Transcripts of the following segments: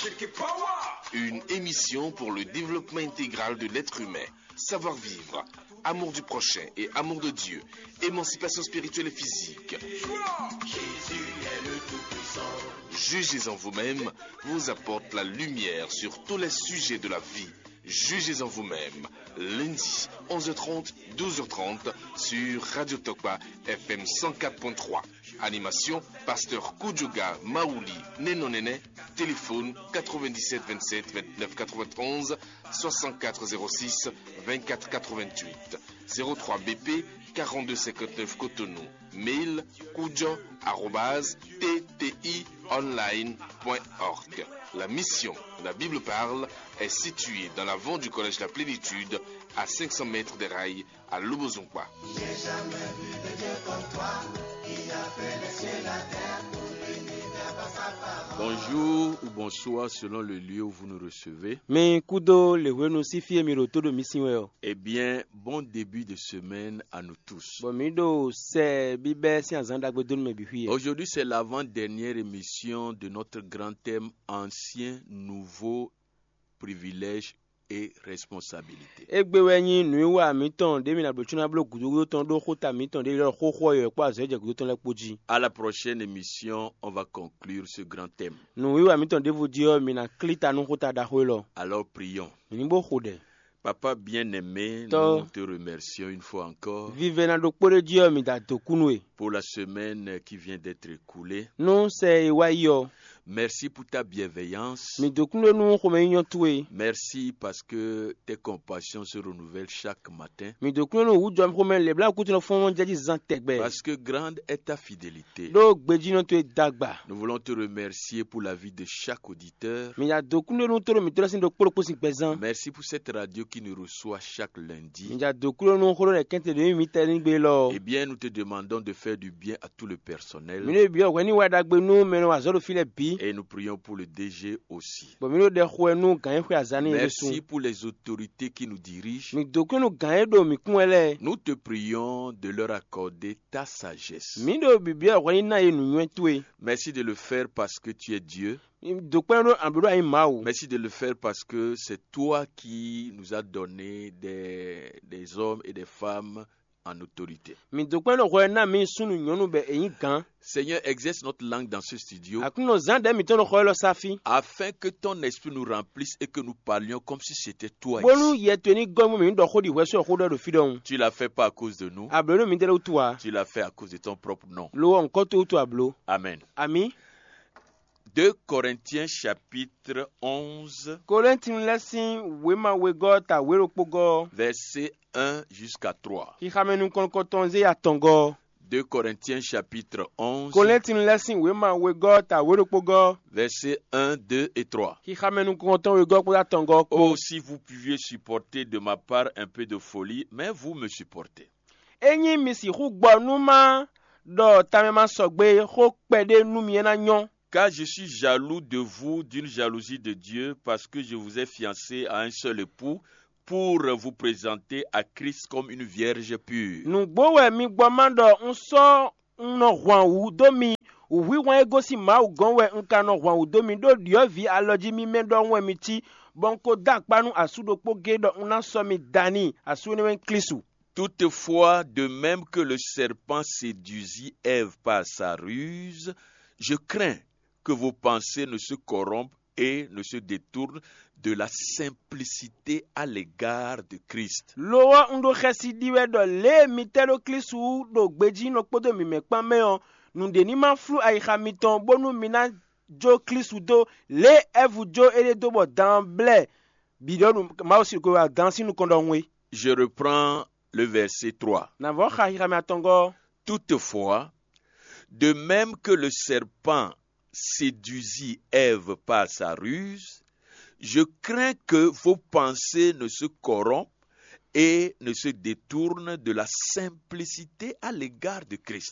Une émission pour le développement intégral de l'être humain. Savoir-vivre, amour du prochain et amour de Dieu, émancipation spirituelle et physique. Jugez en vous-même vous apporte la lumière sur tous les sujets de la vie. Jugez en vous-même. Lundi, 11h30, 12h30 sur Radio Tokba FM 104.3. Animation, Pasteur Kudjoga Maouli Nenonene. Téléphone 97 27 29 91 64 06 24 88 03 BP 42 59 Cotonou. Mail kudjo@ttionline.org. La mission La Bible parle est située dans l'avant du collège La Plénitude à 500 mètres des rails à Lobozongwa. J'ai jamais vu de Dieu comme toi, qui a fait les cieux, la terre, tout l'univers par sa parole. Bonjour ou bonsoir selon le lieu où vous nous recevez. Eh bien, bon début de semaine à nous tous. Aujourd'hui, c'est l'avant-dernière émission de notre grand thème ancien, nouveau, privilège et responsabilité. À la prochaine émission, on va conclure ce grand thème. Alors prions. Papa bien-aimé, nous te remercions une fois encore pour la semaine qui vient d'être écoulée. Merci pour ta bienveillance. Merci parce que tes compassions se renouvellent chaque matin. Parce que grande est ta fidélité. Nous voulons te remercier pour la vie de chaque auditeur. Merci pour cette radio qui nous reçoit chaque lundi. Eh bien, nous te demandons de faire du bien à tout le personnel. Et nous prions pour le DG aussi. Merci pour les autorités qui nous dirigent. Nous te prions de leur accorder ta sagesse. Merci de le faire parce que tu es Dieu. Merci de le faire parce que c'est toi qui nous as donné des hommes et des femmes en autorité. Seigneur, exerce notre langue dans ce studio afin que ton esprit nous remplisse et que nous parlions comme si c'était toi ici. Tu l'as fait pas à cause de nous. Tu l'as fait à cause de ton propre nom. Amen. 2 Corinthiens chapitre 11 verset 1 jusqu'à 3. 2 Corinthiens chapitre 11 verset 1, 2 et 3. Oh, si vous pouviez supporter de ma part un peu de folie, mais vous me supportez. Car je suis jaloux de vous d'une jalousie de Dieu, parce que je vous ai fiancé à un seul époux, pour vous présenter à Christ comme une vierge pure. Toutefois, de même que le serpent séduisit Ève par sa ruse, je crains que vos pensées ne se corrompent et ne se détournent de la simplicité à l'égard de Christ. Je reprends le verset 3. Toutefois, de même que le serpent séduisit Ève par sa ruse, je crains que vos pensées ne se corrompent et ne se détournent de la simplicité à l'égard de Christ.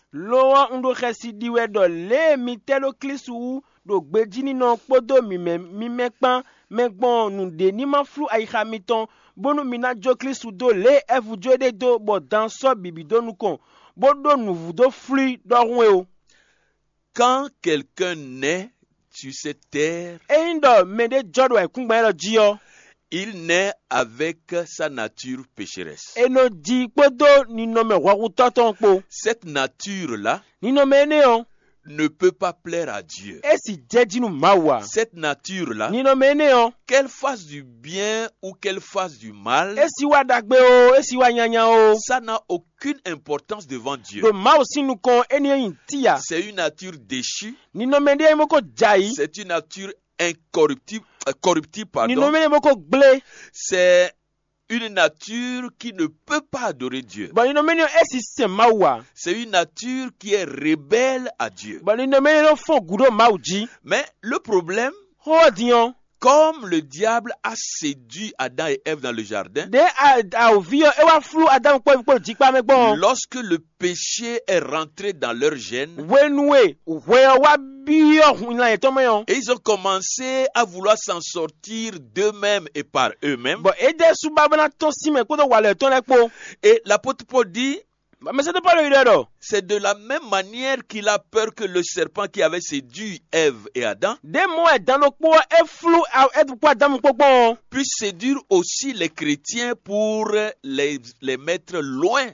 Quand quelqu'un naît, sur cette terre, eindo mede jodo e kungba lo jio il naît avec sa nature pécheresse. eno di podo ni no me wagu toton po Cette nature-là ni no me ne o ne peut pas plaire à Dieu. esi jejinu mawa Cette nature-là, ni no me ne o qu'elle fasse du bien ou qu'elle fasse du mal, esi wa dagbe o esi wa nyanya o ça n'a aucune importance devant Dieu. do mawo sinu kon eni yin tia C'est une nature déchue, ni no me de moko jai c'est une nature incorruptible, corruptible, ni no pardon. me moko gble C'est une nature qui ne peut pas adorer Dieu. bo ni no me ne esi se mawa C'est une nature qui est rebelle à Dieu. bo ni no me no fon gudo mauji Mais le problème, ho dion comme le diable a séduit Adam et Ève dans le jardin, de a ovio e wa flu adam po dikpa me gbon lorsque le péché est rentré dans leur gène, wenwe we wa bio hunla e tomo et ils ont commencé à vouloir s'en sortir d'eux-mêmes et par eux-mêmes. bo e de su babana to sime ko do wale to lekpo Et l'apôtre Paul dit, mais c'est pas le idée c'est de la même manière qu'il a peur que le serpent qui avait séduit Ève et Adam de mo e dan lokpo e flu e po adam popo puisse séduire aussi les chrétiens pour les mettre loin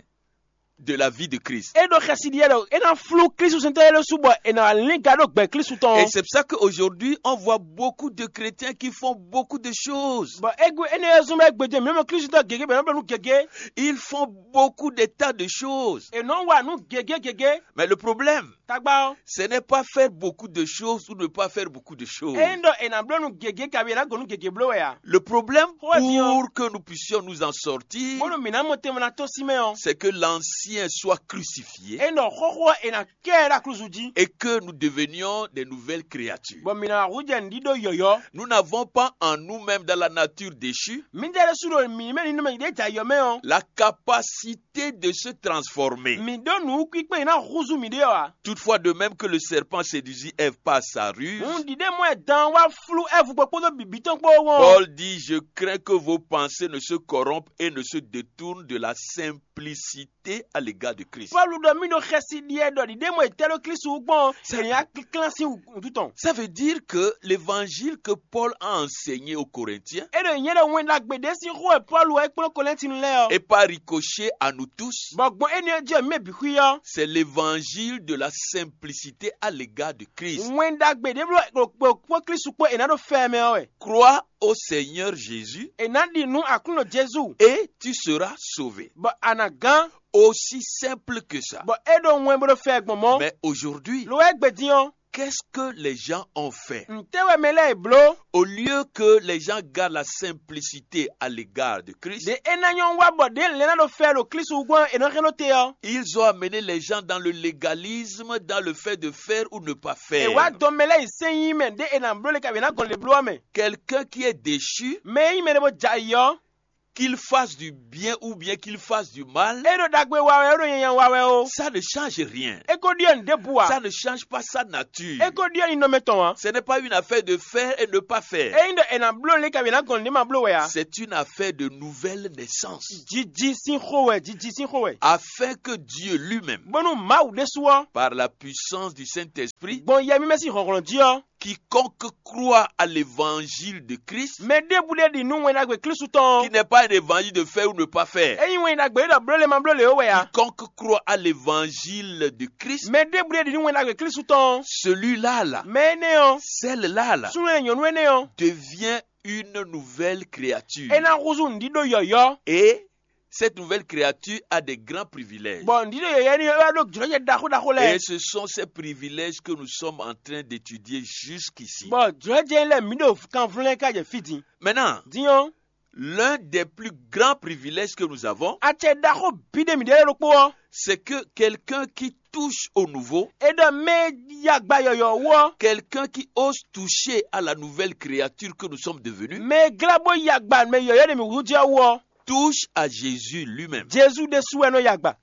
de la vie de Christ. e do khasidi do e na flu kristu sentele subo e na linka do gbe kristu ton Et c'est pour ça qu'aujourd'hui, on voit beaucoup de chrétiens qui font beaucoup de choses. bo egu ene zume gbeje me mo kristu do gege be no nu gege Ils font beaucoup de tas de choses. e no wa nu gege Mais le problème, tagba ce n'est pas faire beaucoup de choses ou ne pas faire beaucoup de choses. e ndo e na blo nu gege ka be na go nu gege blo ya Le problème, Ouais, Dieu. pour que nous puissions nous en sortir, bo nu mina mo te na to simeon c'est que l'ancien soit crucifié e no khokhwa e na kera kruzuji et que nous devenions des nouvelles créatures. bo mina ruje ndido yoyo Nous n'avons pas en nous-mêmes, dans la nature déchue, mindere suro mi me ni no me de ta yo me on la capacité de se transformer. mi do nu ku pe na ruzu mi de wa Toutefois, de même que le serpent séduisit Ève par sa ruse, un dide mo e dan wa flu e fu popo do bibi ton po won Paul dit, je crains que vos pensées ne se corrompent et ne se détournent de la simplicité à l'égard de Christ. Paul do mi do khasidi e do dide mo e telo kristu gbon se ya clancy tout ton Ça veut dire que l'évangile que Paul a enseigné aux Corinthiens e do yen do wen la gbede si ro e Paul e pon Corinthien le o et par ricochet à nous tous, bo gbon eni je me bi yo c'est l'évangile de la simplicité à l'égard de Christ. wen da gbede blo po kristu po e na do fe me o e Crois au Seigneur Jésus e na di nu akuno Jesu et tu seras sauvé. bo anagan Aussi simple que ça. bo e do wen bo do fe gbon mo Mais aujourd'hui, lo e gbedion qu'est-ce que les gens ont fait? ntewe mele e blo Au lieu que les gens gardent la simplicité à l'égard de Christ, de enanyon wa bo de le na do fe lo kristu gbon e no reno te o ils ont amené les gens dans le légalisme, dans le fait de faire ou ne pas e faire. wa do mele isenyi me de ena blo le ka be na gon le blo me Quelqu'un qui est déchu, me yi me de bo jayo qu'il fasse du bien ou bien qu'il fasse du mal, e do dagbe wa e do yen wa we o ça ne change rien. e ko dio nde bua Ça ne change pas sa nature. e ko dio ni no meton wa Ce n'est pas une affaire de faire et ne pas faire. e ndo ena blo le ka be na gon le ma blo we ya C'est une affaire de nouvelle naissance. jiji sin khowe jiji sin khowe Afin que Dieu lui-même, bonu ma u de suo par la puissance du Saint-Esprit, bon ya mi mesi ronron dio quiconque croit à l'évangile de Christ, me de bu de di nu wen dagbe kristu ton qui n'est pas un évangile de faire ou ne pas faire, e yi wen dagbe do blo le ma blo le o we ya quiconque croit à l'évangile de Christ, me de bu de di nu wen dagbe kristu ton celui-là, là, me ne o celle-là, là, sunu enyon we ne o devient une nouvelle créature. e na ruzu ndido yoyo Et cette nouvelle créature a des grands privilèges. bon ndido yoyo ni wa do juro je dahu dahu le Et ce sont ces privilèges que nous sommes en train d'étudier jusqu'ici. bon juro je le mi do kan flen ka je fiti Maintenant, dion l'un des plus grands privilèges que nous avons, ache dahu bide mi de lo po c'est que quelqu'un qui touche au nouveau, e do me yagba yoyo wo quelqu'un qui ose toucher à la nouvelle créature que nous sommes devenus, me glabo yagba me yoyo de mi wuji wo touche à Jésus lui-même. Jesu de suwe no yagba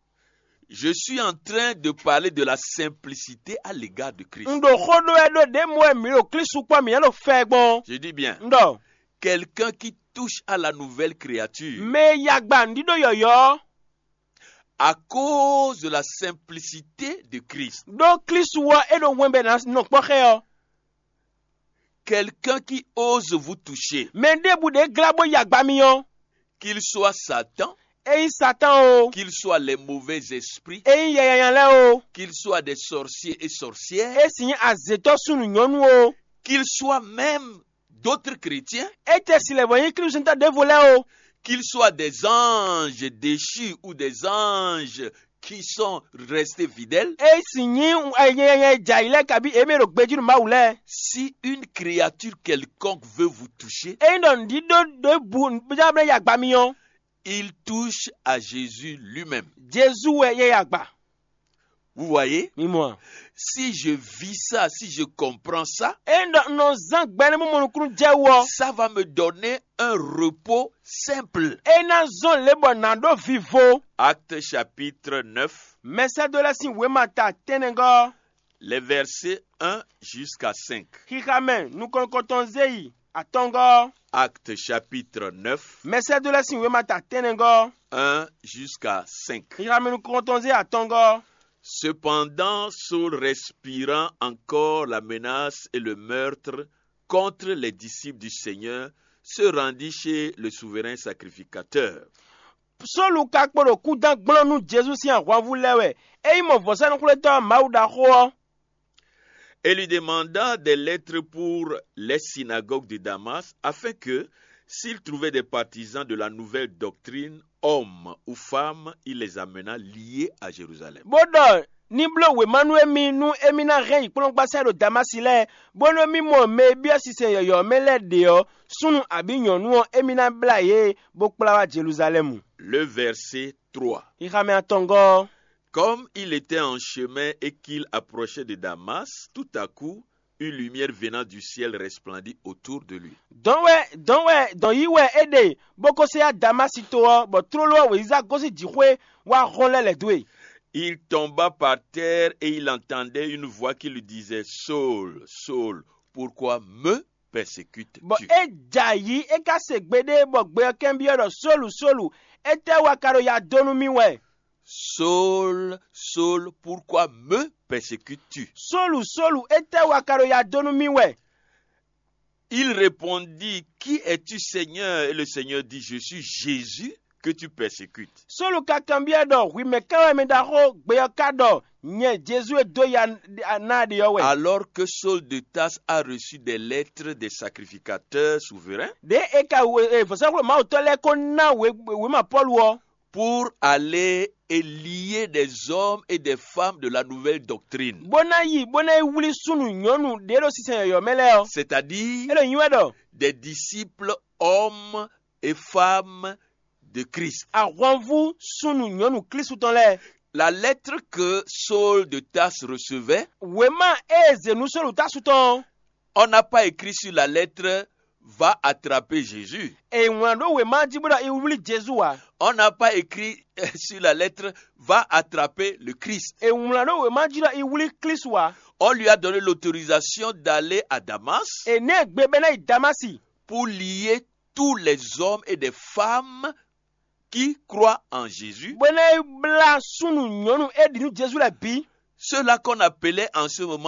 Je suis en train de parler de la simplicité à l'égard de Christ. ndo khodo e do de mo e mi lo kristu po mi lo fe gbon Je dis bien, ndo quelqu'un qui touche à la nouvelle créature me yagba ndido yoyo à cause de la simplicité de Christ. do kristu wo e do wembe na no po he o quelqu'un qui ose vous toucher, Mende bude glabo yagbamion. qu'il soit Satan, Eyi Satan o. qu'il soit les mauvais esprits, Eyi yayanle o. qu'il soit des sorciers et sorcières, Esinye azeto sunu nyonu o. qu'il soit même d'autres chrétiens, Ete silevonyi Kristo devole o. qu'ils soient des anges déchus ou des anges qui sont restés fidèles. Esinye ayẹyẹ jaile kabi emero gbejuru mawule. Si une créature quelconque veut vous toucher, Eyi don dido de bu jabre yagbamion. il touche à Jésus lui-même. Jesu we ye yagba. Vous voyez? Mimo. Si je vis ça, si je comprends ça, Eyi don no zan gbene mu monukuru jewo. ça va me donner un repos simple. Eyi na zon lebo nando vivo. Acte chapitre 9, Mese do la sin wema ta tenengo. les versets 1 jusqu'à 5. Kikame nukonkoton zeyi atongo. Acte chapitre 9, Mese do la sin wema ta tenengo. 1 jusqu'à 5. Kikame nukonkoton zeyi atongo. Cependant, Saul, respirant encore la menace et le meurtre contre les disciples du Seigneur, se rendit chez le souverain sacrificateur. Solu kakporo kudan gblonu Jesu si anwavu lewe. Eyi mo vosanu kuleto mauda ho. Et lui demanda des lettres pour les synagogues de Damas, afin que, s'il trouvait des partisans de la nouvelle doctrine, hommes ou femmes, il les amena liés à Jérusalem. Bodo niblo we manu emi nu emi na ren ipolon gbasa do Damasile. Bono mi mo me bi asise yoyo mele de yo. Sunu abi nyonu emi na blaye bokplawa Jerusalem. Le verset 3. Ikame atongo. Comme il était en chemin et qu'il approchait de Damas, tout à coup, une lumière venant du ciel resplendit autour de lui. Don yiwe ede boko se ya Damasito bo trolo we iza gosi jihwe wa ronle le dwe. Il tomba par terre et il entendait une voix qui lui disait « Saul, Saul, pourquoi me persécutes-tu » Bo ejayi ekase gbede bo gbe kembio do solu ete wa karo ya donu miwe. Saul, Saul, pourquoi me persécutes-tu? Solu ete wa karo ya donu miwe. Il répondit, qui es-tu Seigneur? Et le Seigneur dit, je suis Jésus que tu persécutes. Solu ka kambia do wi me kawe me da ho gbe kado nye Jesu do ya na de yo we. Alors que Saul de Tarse a reçu des lettres des sacrificateurs souverains De eka we fosa ma otole ko na we ma Paul wo. pour aller et lier des hommes et des femmes de la nouvelle doctrine. Bona wuli sunu nyonu de lo sisen yo mele yo. C'est-à-dire Elo yiwe do. des disciples hommes et femmes de Christ. Awanvu sunu nyonu Kristo ton le. La lettre que Saul de Tarse recevait, Wema eze nu solu tasuton. on n'a pas écrit sur la lettre « va attraper Jésus ». E wando wema jibuda iwuli Jesu wa. On n'a pas écrit sur la lettre « va attraper le Christ ». E wando wema jira iwuli Kristo wa. On lui a donné l'autorisation d'aller à Damas E ne gbebena Damasi. pour lier tous les hommes et des femmes qui croient en Jésus, Bwana bla sunu nyonu edinu Jesu la bi. ceux-là qu'on appelait en ce moment